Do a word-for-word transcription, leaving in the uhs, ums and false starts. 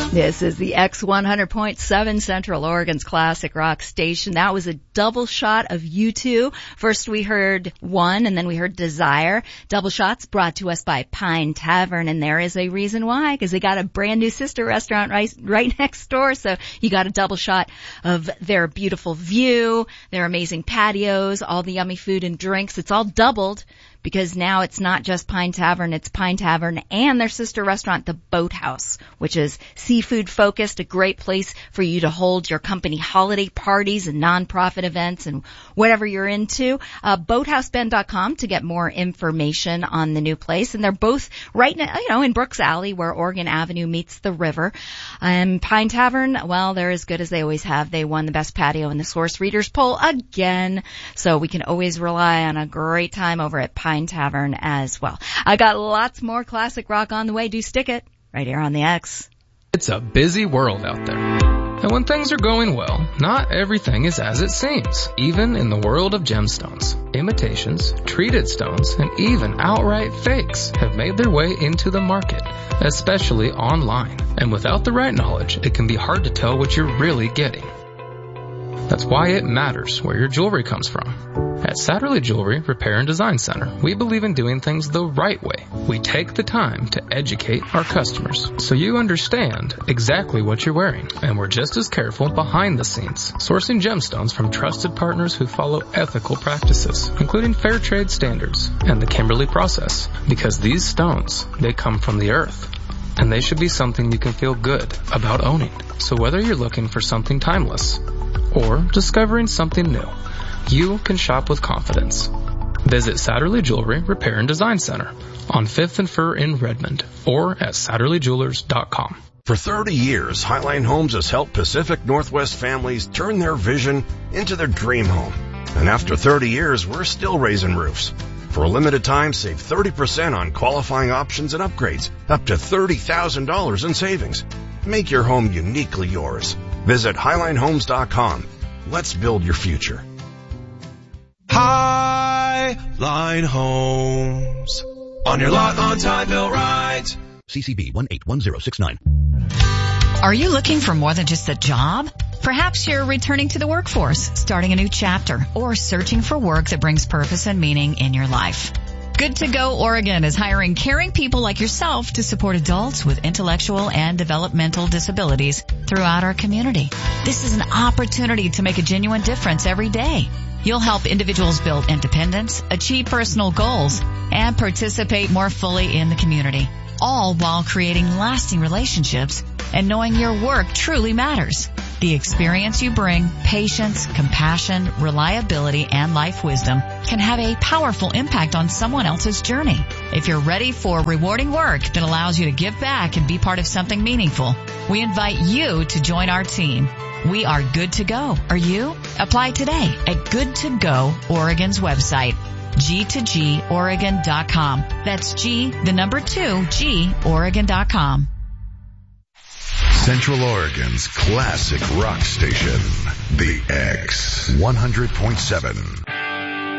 This is the X one hundred point seven Central Oregon's classic rock station. That was a double shot of U two. First we heard One, and then we heard Desire. Double shots brought to us by Pine Tavern, and there is a reason why, because they got a brand new sister restaurant right, right next door, so you got a double shot of their beautiful view, their amazing patios, all the yummy food and drinks. It's all doubled, because now it's not just Pine Tavern, it's Pine Tavern and their sister restaurant, the Boathouse, which is seafood focused, a great place for you to hold your company holiday parties and nonprofit events and whatever you're into. Uh, boathouse bend dot com to get more information on the new place. And they're both right now, you know, in Brooks Alley where Oregon Avenue meets the river. And Pine Tavern, well, they're as good as they always have. They won the best patio in the Source Readers poll again. So we can always rely on a great time over at Pine Pine Tavern as well. I got lots more classic rock on the way. Do stick it right here on the X. It's a busy world out there. And when things are going well, not everything is as it seems, even in the world of gemstones. Imitations, treated stones, and even outright fakes have made their way into the market, especially online. And without the right knowledge, it can be hard to tell what you're really getting. That's why it matters where your jewelry comes from. At Satterley Jewelry Repair and Design Center, we believe in doing things the right way. We take the time to educate our customers so you understand exactly what you're wearing. And we're just as careful behind the scenes, sourcing gemstones from trusted partners who follow ethical practices, including fair trade standards and the Kimberley process. Because these stones, they come from the earth, and they should be something you can feel good about owning. So whether you're looking for something timeless or discovering something new, you can shop with confidence. Visit Satterley Jewelry Repair and Design Center on fifth and Fur in Redmond or at satterley jewelers dot com. For thirty years, Highline Homes has helped Pacific Northwest families turn their vision into their dream home. And after thirty years, we're still raising roofs. For a limited time, save thirty percent on qualifying options and upgrades, up to thirty thousand dollars in savings. Make your home uniquely yours. Visit highline homes dot com. Let's build your future. Highline Homes. On your lot on time, Bill Rides. C C B one eight one zero six nine. Are you looking for more than just a job? Perhaps you're returning to the workforce, starting a new chapter, or searching for work that brings purpose and meaning in your life. Good to Go Oregon is hiring caring people like yourself to support adults with intellectual and developmental disabilities throughout our community. This is an opportunity to make a genuine difference every day. You'll help individuals build independence, achieve personal goals, and participate more fully in the community, all while creating lasting relationships and knowing your work truly matters. The experience you bring, patience, compassion, reliability, and life wisdom can have a powerful impact on someone else's journey. If you're ready for rewarding work that allows you to give back and be part of something meaningful, we invite you to join our team. We are Good to Go. Are you? Apply today at Good to Go Oregon's website, G two G Oregon dot com. That's G, the number two, G, Oregon dot com. Central Oregon's classic rock station, the X one hundred point seven.